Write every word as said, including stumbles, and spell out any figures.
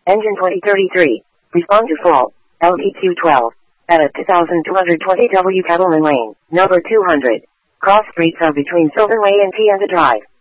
Engine twenty thirty-three. Respond to fault. L D Q twelve. At two thousand two hundred twenty W Cattleman Lane, number two hundred. Cross streets are between Sylvan Way and Pianta Drive.